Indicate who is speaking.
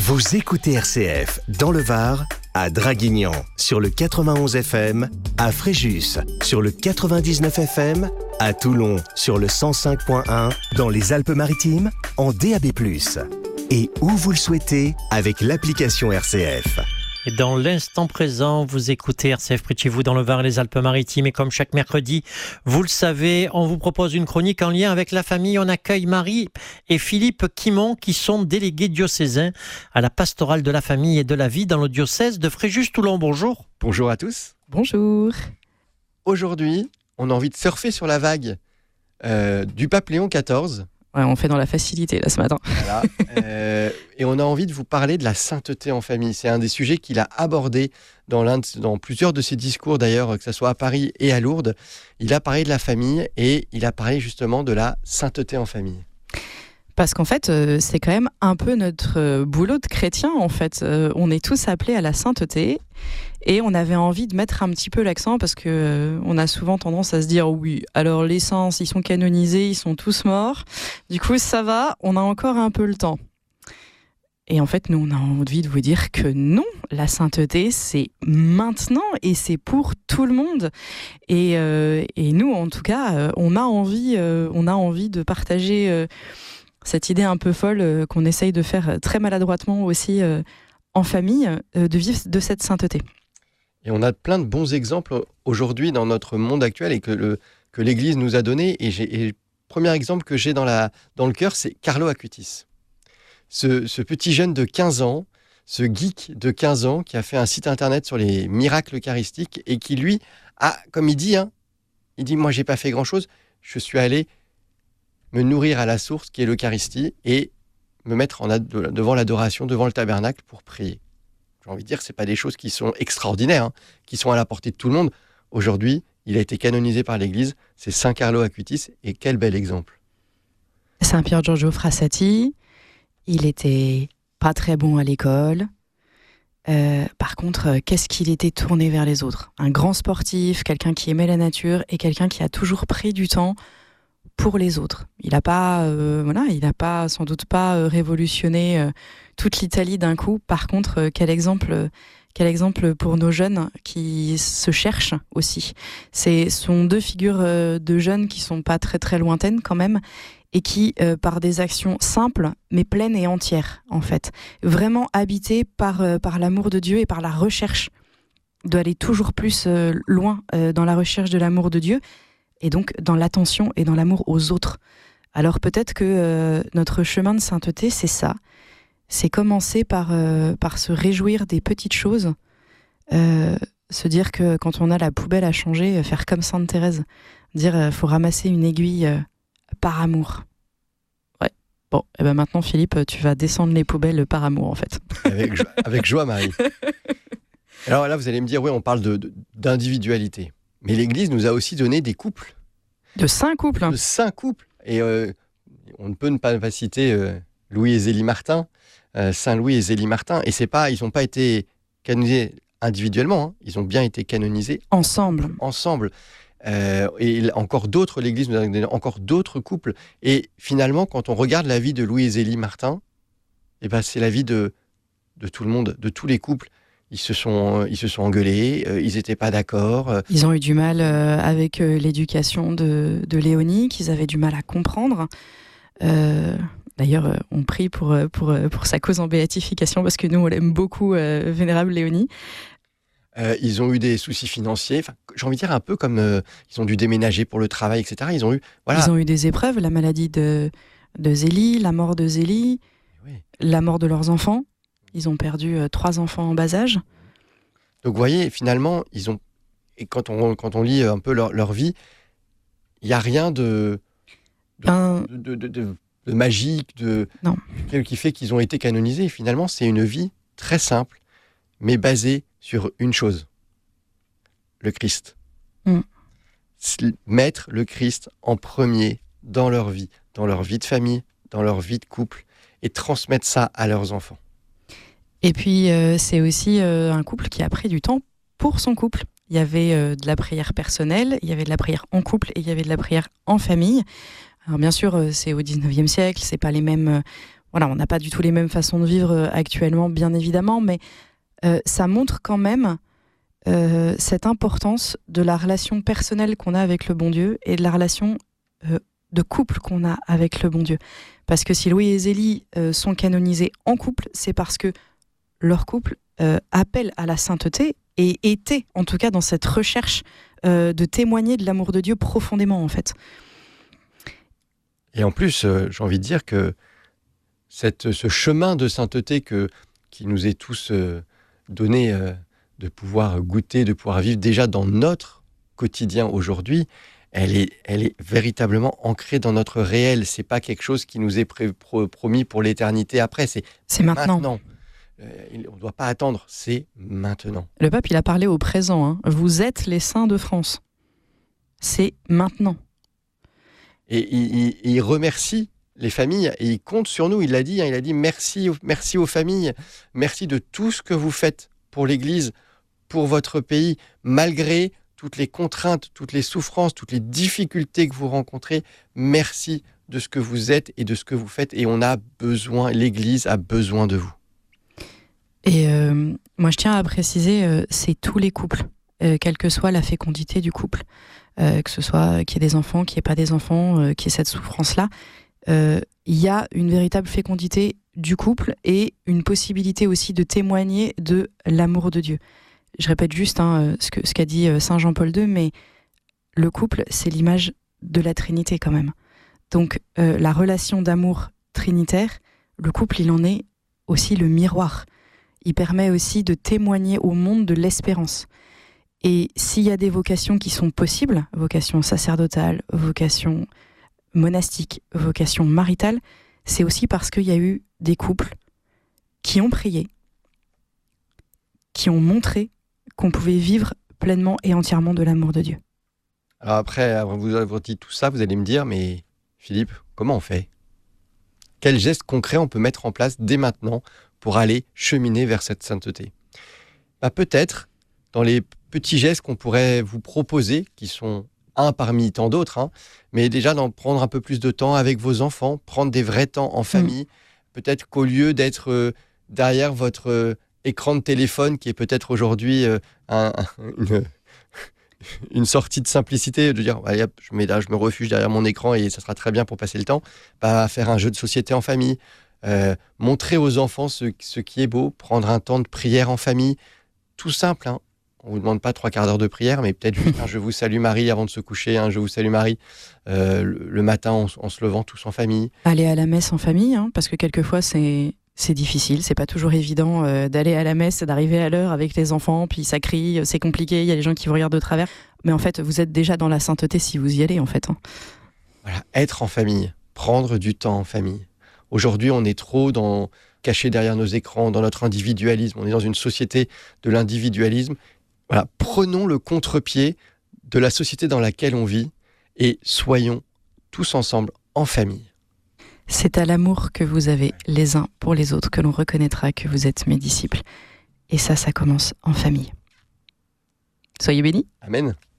Speaker 1: Vous écoutez RCF dans le Var, à Draguignan sur le 91 FM, à Fréjus sur le 99 FM, à Toulon sur le 105.1, dans les Alpes-Maritimes en DAB+. Et où vous le souhaitez avec l'application RCF.
Speaker 2: Et dans l'instant présent, vous écoutez RCF près de chez vous dans le Var et les Alpes-Maritimes. Et comme chaque mercredi, vous le savez, on vous propose une chronique en lien avec la famille. On accueille Marie et Philippe Quimon qui sont délégués diocésains à la pastorale de la famille et de la vie dans le diocèse de Fréjus-Toulon. Bonjour.
Speaker 3: Bonjour à tous.
Speaker 4: Bonjour.
Speaker 3: Aujourd'hui, on a envie de surfer sur la vague du pape Léon XIV.
Speaker 4: Ouais, on fait dans la facilité là ce matin.
Speaker 3: Voilà. Et on a envie de vous parler de la sainteté en famille. C'est un des sujets qu'il a abordé dans plusieurs de ses discours d'ailleurs, que ce soit à Paris et à Lourdes. Il a parlé de la famille et il a parlé justement de la sainteté en famille.
Speaker 4: Parce qu'en fait, c'est quand même un peu notre boulot de chrétien en fait. On est tous appelés à la sainteté et on avait envie de mettre un petit peu l'accent parce que on a souvent tendance à se dire oui, alors les saints, ils sont canonisés, ils sont tous morts. Du coup, ça va, on a encore un peu le temps. Et en fait, nous, on a envie de vous dire que non, la sainteté, c'est maintenant et c'est pour tout le monde. Et nous, en tout cas, on a envie de partager cette idée un peu folle qu'on essaye de faire très maladroitement aussi en famille, de vivre de cette sainteté.
Speaker 3: Et on a plein de bons exemples aujourd'hui dans notre monde actuel et que l'Église nous a donné. Et le premier exemple que j'ai dans le cœur, c'est Carlo Acutis. Ce petit jeune de 15 ans, ce geek de 15 ans qui a fait un site internet sur les miracles eucharistiques et qui, lui, a, comme il dit, moi, j'ai pas fait grand-chose, je suis allé me nourrir à la source qui est l'Eucharistie et me mettre devant l'adoration, devant le tabernacle pour prier. J'ai envie de dire, c'est pas des choses qui sont extraordinaires, qui sont à la portée de tout le monde. Aujourd'hui, il a été canonisé par l'Église, c'est Saint Carlo Acutis, et quel bel exemple.
Speaker 4: Saint Pier Giorgio Frassati, il était pas très bon à l'école. Par contre, qu'est-ce qu'il était tourné vers les autres. Un grand sportif, quelqu'un qui aimait la nature et quelqu'un qui a toujours pris du temps pour les autres. Il n'a pas, sans doute pas révolutionné toute l'Italie d'un coup. Par contre, quel exemple pour nos jeunes qui se cherchent aussi. Ce sont deux figures de jeunes qui sont pas très très lointaines quand même et qui, par des actions simples mais pleines et entières en fait, vraiment habitées par l'amour de Dieu et par la recherche d'aller toujours plus loin dans la recherche de l'amour de Dieu. Et donc dans l'attention et dans l'amour aux autres. Alors peut-être que notre chemin de sainteté, c'est ça. C'est commencer par se réjouir des petites choses, se dire que quand on a la poubelle à changer, faire comme Sainte Thérèse, dire faut ramasser une aiguille par amour. Ouais. Bon, et ben maintenant Philippe, tu vas descendre les poubelles par amour en fait.
Speaker 3: Avec joie, Marie. Alors là, vous allez me dire, oui, on parle d'individualité. Mais l'Église nous a aussi donné des couples.
Speaker 4: De 5 couples.
Speaker 3: De 5 couples. Et on ne peut ne pas citer Louis et Zélie Martin, Saint Louis et Zélie Martin. Et ils n'ont pas été canonisés individuellement, ils ont bien été canonisés
Speaker 4: ensemble.
Speaker 3: Et encore d'autres, l'Église nous a donné encore d'autres couples. Et finalement, quand on regarde la vie de Louis et Zélie Martin, c'est la vie de tout le monde, de tous les couples. Ils se sont engueulés, ils n'étaient pas d'accord.
Speaker 4: Ils ont eu du mal avec l'éducation de Léonie, qu'ils avaient du mal à comprendre. D'ailleurs, on prie pour sa cause en béatification, parce que nous, on l'aime beaucoup, Vénérable Léonie.
Speaker 3: Ils ont eu des soucis financiers. Enfin, j'ai envie de dire un peu comme ils ont dû déménager pour le travail, etc. Ils ont eu des
Speaker 4: épreuves, la maladie de Zélie, la mort de Zélie, oui. La mort de leurs enfants. Ils ont perdu 3 enfants en bas âge.
Speaker 3: Donc vous voyez, finalement, et quand on lit un peu leur vie, il n'y a rien de magique, qui fait qu'ils ont été canonisés. Finalement, c'est une vie très simple, mais basée sur une chose, le Christ. Mettre le Christ en premier dans leur vie de famille, dans leur vie de couple, et transmettre ça à leurs enfants.
Speaker 4: Et puis, c'est aussi un couple qui a pris du temps pour son couple. Il y avait de la prière personnelle, il y avait de la prière en couple et il y avait de la prière en famille. Alors bien sûr, c'est au 19e siècle, c'est pas les mêmes voilà, on n'a pas du tout les mêmes façons de vivre actuellement, bien évidemment, mais ça montre quand même cette importance de la relation personnelle qu'on a avec le bon Dieu et de la relation de couple qu'on a avec le bon Dieu. Parce que si Louis et Zélie sont canonisés en couple, c'est parce que leur couple appelle à la sainteté et était, en tout cas, dans cette recherche de témoigner de l'amour de Dieu profondément, en fait.
Speaker 3: Et en plus, j'ai envie de dire que ce chemin de sainteté qui nous est tous donné de pouvoir goûter, de pouvoir vivre déjà dans notre quotidien aujourd'hui, elle est véritablement ancrée dans notre réel. C'est pas quelque chose qui nous est promis pour l'éternité après. C'est maintenant. On ne doit pas attendre, c'est maintenant.
Speaker 4: Le pape, il a parlé au présent. Hein. Vous êtes les saints de France. C'est maintenant.
Speaker 3: Et il remercie les familles et il compte sur nous. Il l'a dit, il a dit merci aux familles. Merci de tout ce que vous faites pour l'Église, pour votre pays, malgré toutes les contraintes, toutes les souffrances, toutes les difficultés que vous rencontrez. Merci de ce que vous êtes et de ce que vous faites. Et l'Église a besoin de vous.
Speaker 4: Et moi, je tiens à préciser, c'est tous les couples, quelle que soit la fécondité du couple, que ce soit qu'il y ait des enfants, qu'il n'y ait pas des enfants, qu'il y ait cette souffrance-là. Il y a une véritable fécondité du couple et une possibilité aussi de témoigner de l'amour de Dieu. Je répète juste ce qu'a dit Saint Jean-Paul II, mais le couple, c'est l'image de la Trinité quand même. Donc la relation d'amour trinitaire, le couple, il en est aussi le miroir. Il permet aussi de témoigner au monde de l'espérance. Et s'il y a des vocations qui sont possibles, vocation sacerdotale, vocation monastique, vocation maritale, c'est aussi parce qu'il y a eu des couples qui ont prié, qui ont montré qu'on pouvait vivre pleinement et entièrement de l'amour de Dieu.
Speaker 3: Alors après vous avoir dit tout ça, vous allez me dire, mais Philippe, comment on fait ? Quels gestes concrets on peut mettre en place dès maintenant pour aller cheminer vers cette sainteté ? Peut-être dans les petits gestes qu'on pourrait vous proposer, qui sont un parmi tant d'autres, mais déjà d'en prendre un peu plus de temps avec vos enfants, prendre des vrais temps en famille. Peut-être qu'au lieu d'être derrière votre écran de téléphone, qui est peut-être aujourd'hui une sortie de simplicité, de dire allez, je me refuge derrière mon écran et ça sera très bien pour passer le temps, faire un jeu de société en famille, montrer aux enfants ce qui est beau, prendre un temps de prière en famille, tout simple. On ne vous demande pas 3 quarts d'heure de prière, mais peut-être juste un « Je vous salue Marie » avant de se coucher, un « Je vous salue Marie » le matin en se levant tous en famille.
Speaker 4: Aller à la messe en famille, parce que quelquefois c'est difficile, c'est pas toujours évident d'aller à la messe, d'arriver à l'heure avec les enfants, puis ça crie, c'est compliqué, il y a des gens qui vous regardent de travers. Mais en fait, vous êtes déjà dans la sainteté si vous y allez, en fait.
Speaker 3: Voilà, être en famille, prendre du temps en famille. Aujourd'hui, on est trop caché derrière nos écrans, dans notre individualisme. On est dans une société de l'individualisme. Voilà, prenons le contre-pied de la société dans laquelle on vit et soyons tous ensemble en famille.
Speaker 4: C'est à l'amour que vous avez les uns pour les autres que l'on reconnaîtra que vous êtes mes disciples. Et ça commence en famille. Soyez bénis.
Speaker 3: Amen.